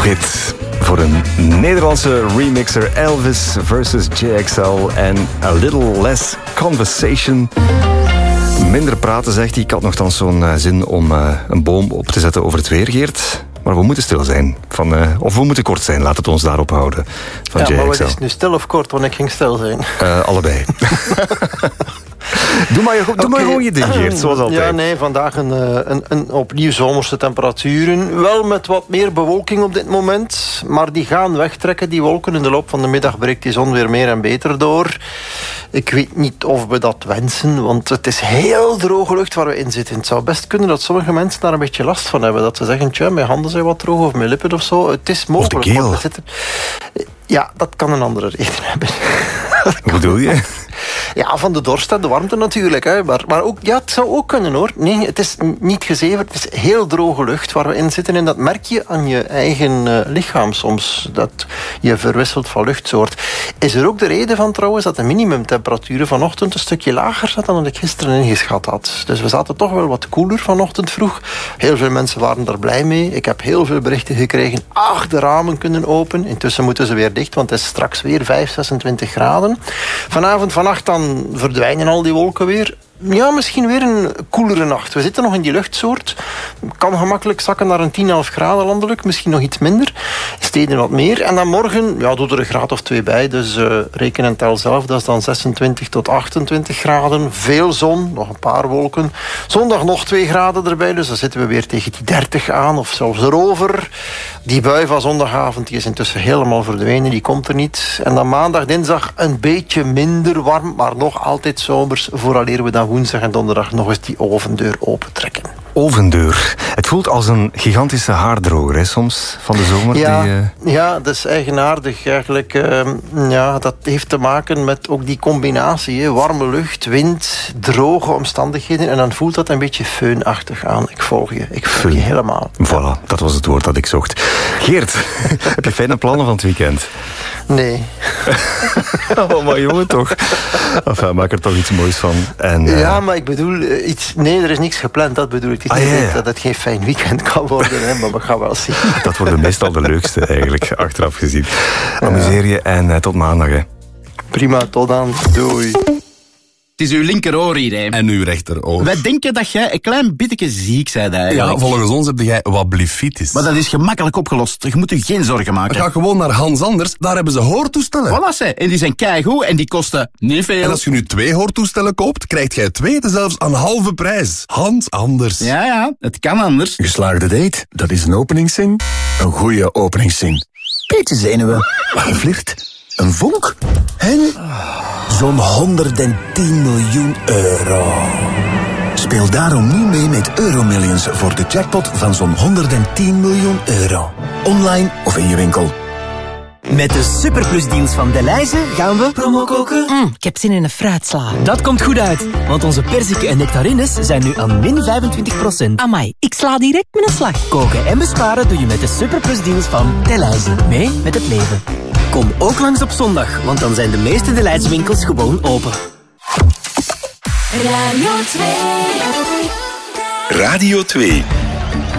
Toprit voor een Nederlandse remixer, Elvis versus JXL en A Little Less Conversation. Minder praten, zegt hij. Ik had nogthans zo'n zin om een boom op te zetten over het weer, Geert. Maar we moeten stil zijn. Of we moeten kort zijn, laat het ons daarop houden. Van JXL. Maar wat is het nu, stil of kort? Want ik ging stil zijn. Allebei. Doe maar gewoon je ding, Geert, zoals altijd. Ja, nee, vandaag een opnieuw zomerse temperaturen. Wel met wat meer bewolking op dit moment. Maar die gaan wegtrekken, die wolken. In de loop van de middag breekt die zon weer meer en beter door. Ik weet niet of we dat wensen, want het is heel droge lucht waar we in zitten. Het zou best kunnen dat sommige mensen daar een beetje last van hebben. Dat ze zeggen, tja, mijn handen zijn wat droog of mijn lippen of zo. Het is mogelijk. Of de keel. Ja, dat kan een andere reden hebben. Hoe bedoel je? Ja, van de dorst en de warmte natuurlijk. Hè. Maar ook, ja, het zou ook kunnen hoor. Nee, het is niet gezeverd. Het is heel droge lucht waar we in zitten. En dat merk je aan je eigen lichaam soms. Dat je verwisselt van luchtsoort. Is er ook de reden van trouwens dat de minimumtemperaturen vanochtend een stukje lager zaten dan ik gisteren ingeschat had. Dus we zaten toch wel wat koeler vanochtend vroeg. Heel veel mensen waren daar blij mee. Ik heb heel veel berichten gekregen. De ramen kunnen open. Intussen moeten ze weer dicht, want het is straks weer 26 graden. Vanavond, vannacht dan verdwijnen al die wolken weer. Ja, misschien weer een koelere nacht. We zitten nog in die luchtsoort. Kan gemakkelijk zakken naar een 10-11 graden landelijk. Misschien nog iets minder. Steden wat meer. En dan morgen, ja, doe er een graad of 2 bij. Dus reken en tel zelf. Dat is dan 26 tot 28 graden. Veel zon, nog een paar wolken. Zondag nog 2 graden erbij. Dus dan zitten we weer tegen die 30 aan. Of zelfs erover. Die bui van zondagavond die is intussen helemaal verdwenen. Die komt er niet. En dan maandag, dinsdag een beetje minder warm. Maar nog altijd zomers. Vooraleer we dan woensdag en donderdag nog eens die ovendeur opentrekken. Ovendeur. Het voelt als een gigantische haardroger, hè, soms, van de zomer. Ja, dat is eigenaardig eigenlijk. Dat heeft te maken met ook die combinatie. Hè. Warme lucht, wind, droge omstandigheden. En dan voelt dat een beetje föhnachtig aan. Ik volg je helemaal. Voilà, dat was het woord dat ik zocht. Geert, heb je fijne plannen van het weekend? Nee. Oh, maar jongen, toch. Enfin, maak er toch iets moois van. En, ja, maar ik bedoel, nee, er is niks gepland, dat bedoel ik. Het is niet dat het geen fijn weekend kan worden, hè, maar we gaan wel zien. Dat worden meestal de leukste, eigenlijk, achteraf gezien. Amuseer je en tot maandag, hè. Prima, tot dan. Doei. Het is uw linkeroor hier, hè. En uw rechteroor. Wij denken dat jij een klein beetje ziek bent eigenlijk. Ja, volgens ons heb jij wat blefitis. Maar dat is gemakkelijk opgelost. Je moet je geen zorgen maken. Ga gewoon naar Hans Anders, daar hebben ze hoortoestellen. Voilà, ze. En die zijn keigoed en die kosten niet veel. En als je nu 2 hoortoestellen koopt, krijgt jij 2 zelfs aan halve prijs. Hans Anders. Ja, het kan anders. Geslaagde date, dat is een openingszin. Een goede openingszin. Beetje zenuwen. Een flirt. Een vonk. En zo'n 110 miljoen euro. Speel daarom nu mee met Euromillions voor de jackpot van zo'n 110 miljoen euro. Online of in je winkel. Met de Superplusdeals van Delhaize gaan we promo koken. Ik heb zin in een fruitsla. Dat komt goed uit, want onze perziken en nectarines zijn nu aan min 25%. Amai, ik sla direct met een slag. Koken en besparen doe je met de Superplusdeals van Delhaize. Mee met het leven. Kom ook langs op zondag, want dan zijn de meeste Delhaize winkels gewoon open. Radio 2. Radio 2.